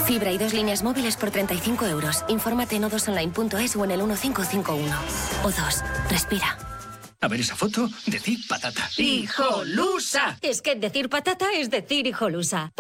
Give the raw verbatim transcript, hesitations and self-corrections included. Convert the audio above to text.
Fibra y dos líneas móviles por treinta y cinco euros. Infórmate en o dos online punto es o en el quince cincuenta y uno. O dos. Respira. A ver esa foto, decid patata. ¡Hijolusa! Es que decir patata es decir hijolusa.